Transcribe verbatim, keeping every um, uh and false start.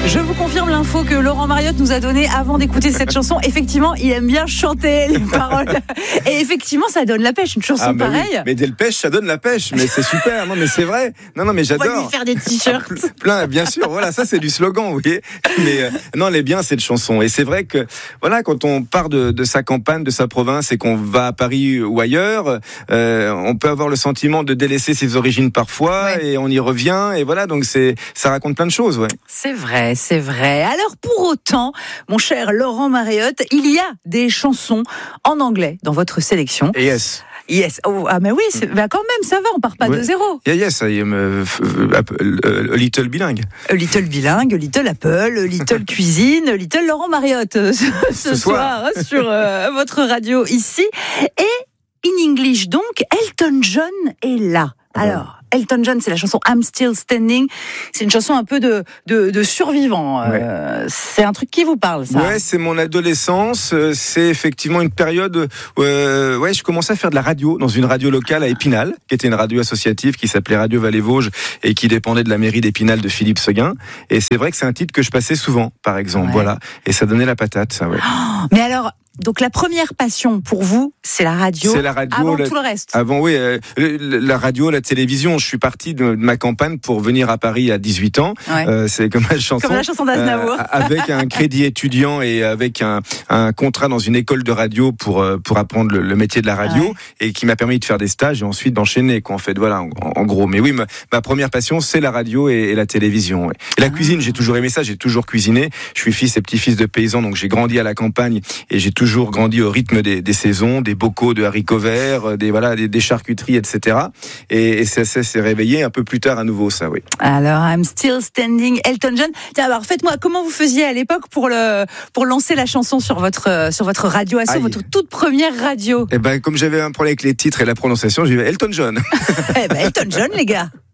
Je vous confirme l'info que Laurent Mariotte nous a donnée avant d'écouter cette chanson. Effectivement, il aime bien chanter les paroles. Et effectivement, ça donne la pêche, une chanson ah, bah pareille. Oui. Mais dès le pêche, ça donne la pêche. Mais c'est super. Non, mais c'est vrai. Non, non, mais j'adore. On va lui faire des t-shirts. Plein, bien sûr. Voilà, ça, c'est du slogan, vous voyez. Mais euh, non, elle est bien, cette chanson. Et c'est vrai que, voilà, quand on part de, de sa campagne, de sa province et qu'on va à Paris ou ailleurs, euh, on peut avoir le sentiment de délaisser ses origines parfois, ouais. Et on y revient. Et voilà, donc c'est, ça raconte plein de choses, ouais. C'est vrai, c'est vrai. Alors pour autant, mon cher Laurent Mariotte, il y a des chansons en anglais dans votre sélection. Yes. Yes. Oh, ah mais oui, c'est, bah quand même, ça va, on part pas ouais. de zéro. Yeah, yes, I am a, a, a little bilingue. A little bilingue, a little Apple, a little cuisine, a little Laurent Mariotte ce, ce soir, soir sur euh, votre radio ici. Et in English donc, Elton John est là. Alors, Elton John, c'est la chanson I'm Still Standing. C'est une chanson un peu de, de, de survivant. Ouais. Euh, c'est un truc qui vous parle, ça? Ouais, c'est mon adolescence. C'est effectivement une période où euh, ouais, je commençais à faire de la radio dans une radio locale à Épinal, qui était une radio associative qui s'appelait Radio Vallée-Vosges et qui dépendait de la mairie d'Épinal de Philippe Seguin. Et c'est vrai que c'est un titre que je passais souvent, par exemple. Ouais. Voilà. Et ça donnait la patate, ça, ouais. Oh, mais alors, donc la première passion pour vous, c'est la radio. C'est la radio. Avant la, tout le reste. Avant, oui, euh, la radio, la télévision. Je suis parti de, de ma campagne pour venir à Paris à dix-huit ans. Ouais. Euh, c'est comme la chanson. Comme la chanson d'Aznavour. Euh, avec un crédit étudiant et avec un, un contrat dans une école de radio pour pour apprendre le, le métier de la radio, ouais. Et qui m'a permis de faire des stages et ensuite d'enchaîner. Quoi, en fait, voilà, en, en gros. Mais oui, ma, ma première passion, c'est la radio et, et la télévision. Ouais. Et la ah. cuisine, j'ai toujours aimé ça. J'ai toujours cuisiné. Je suis fils et petit-fils de paysans, donc j'ai grandi à la campagne et j'ai toujours grandi au rythme Des, des saisons, des bocaux de haricots verts, des voilà, des, des charcuteries, et cetera. Et, et ça, ça s'est réveillé un peu plus tard à nouveau, ça, oui. Alors, I'm Still Standing, Elton John. Tiens, alors faites-moi, comment vous faisiez à l'époque pour le pour lancer la chanson sur votre sur votre radio asso, Aïe. Votre toute première radio? Eh ben, comme j'avais un problème avec les titres et la prononciation, j'ai dit Elton John. Eh ben, Elton John, les gars.